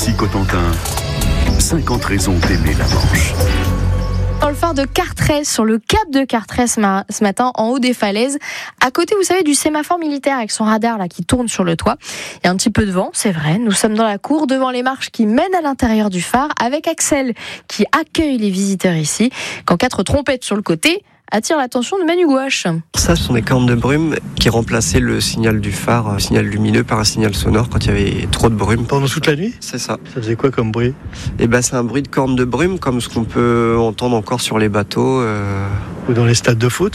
Ici Cotentin, 50 raisons d'aimer la Manche. Dans le phare de Cartret, sur le cap de Cartret ce matin, en haut des falaises, à côté, vous savez, du sémaphore militaire avec son radar là qui tourne sur le toit. Il y a un petit peu de vent, c'est vrai. Nous sommes dans la cour, devant les marches qui mènent à l'intérieur du phare, avec Axel qui accueille les visiteurs ici, quand 4 trompettes sur le côté attire l'attention de Manu Gouache. Ça, ce sont des cornes de brume qui remplaçaient le signal du phare, un signal lumineux, par un signal sonore quand il y avait trop de brume. Pendant toute la nuit ? C'est ça. Ça faisait quoi comme bruit ? C'est un bruit de cornes de brume, comme ce qu'on peut entendre encore sur les bateaux. Ou dans les stades de foot ?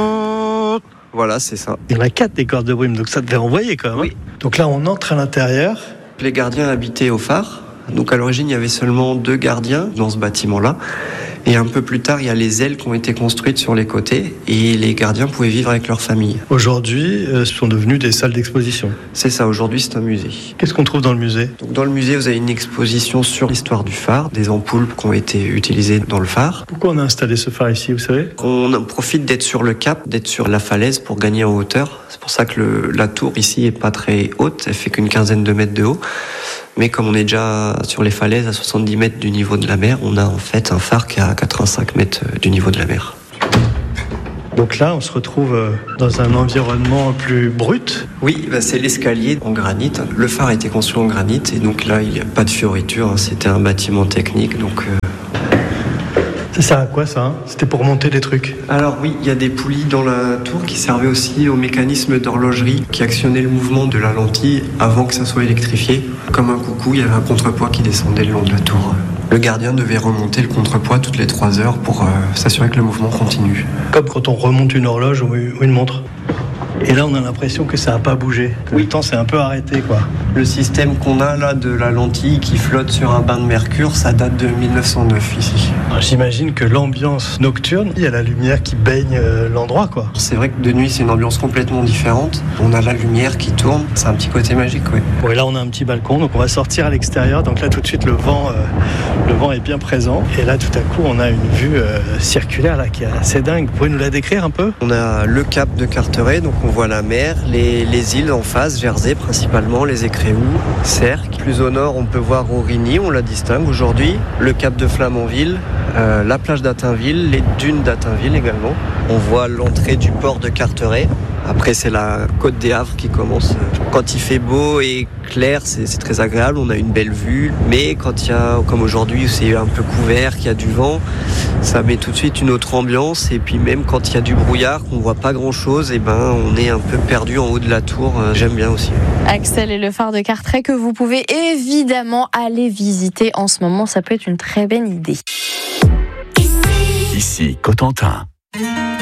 Voilà, c'est ça. Il y en a 4 des cornes de brume, donc ça devait envoyer quand même. Oui. Donc là, on entre à l'intérieur. Les gardiens habitaient au phare. Donc à l'origine, il y avait seulement 2 gardiens dans ce bâtiment-là. Et un peu plus tard, il y a les ailes qui ont été construites sur les côtés et les gardiens pouvaient vivre avec leur famille. Aujourd'hui, ce sont devenus des salles d'exposition. C'est ça, aujourd'hui c'est un musée. Qu'est-ce qu'on trouve dans le musée ? Donc, dans le musée, vous avez une exposition sur l'histoire du phare, des ampoules qui ont été utilisées dans le phare. Pourquoi on a installé ce phare ici, vous savez ? On profite d'être sur le cap, d'être sur la falaise pour gagner en hauteur. C'est pour ça que la tour ici est pas très haute, elle fait qu'une quinzaine de mètres de haut. Mais comme on est déjà sur les falaises à 70 mètres du niveau de la mer, on a en fait un phare qui est à 85 mètres du niveau de la mer. Donc là, on se retrouve dans un environnement plus brut. Oui, c'est l'escalier en granit. Le phare a été construit en granit et donc là, il n'y a pas de fioritures. C'était un bâtiment technique, donc... Ça sert à quoi ça ? C'était pour monter des trucs ? Alors oui, il y a des poulies dans la tour qui servaient aussi au mécanisme d'horlogerie qui actionnait le mouvement de la lentille avant que ça soit électrifié. Comme un coucou, il y avait un contrepoids qui descendait le long de la tour. Le gardien devait remonter le contrepoids toutes les 3 heures pour s'assurer que le mouvement continue. Comme quand on remonte une horloge ou une montre. Et là, on a l'impression que ça n'a pas bougé. Oui. Le temps s'est un peu arrêté, quoi. Le système qu'on a là de la lentille qui flotte sur un bain de mercure, ça date de 1909 ici. Alors, j'imagine que l'ambiance nocturne, il y a la lumière qui baigne l'endroit, quoi. C'est vrai que de nuit, c'est une ambiance complètement différente. On a la lumière qui tourne, c'est un petit côté magique, oui. Bon, et là, on a un petit balcon, donc on va sortir à l'extérieur. Donc là, tout de suite, le vent est bien présent. Et là, tout à coup, on a une vue circulaire là qui est assez dingue. Vous pouvez nous la décrire un peu ? On a le cap de Carteret, donc on voit la mer, les îles en face, Jersey principalement, les Écréous, Sercq. Plus au nord, on peut voir Aurigny, on la distingue aujourd'hui, le cap de Flamanville, la plage d'Attainville, les dunes d'Attainville également. On voit l'entrée du port de Carteret. Après, c'est la côte des Havres qui commence. Quand il fait beau et clair, c'est très agréable, on a une belle vue. Mais quand il y a, comme aujourd'hui, où c'est un peu couvert, qu'il y a du vent, ça met tout de suite une autre ambiance. Et puis même quand il y a du brouillard, qu'on ne voit pas grand-chose, on est un peu perdu en haut de la tour. J'aime bien aussi. Axel et le phare de Cartret que vous pouvez évidemment aller visiter en ce moment. Ça peut être une très belle idée. Ici Cotentin.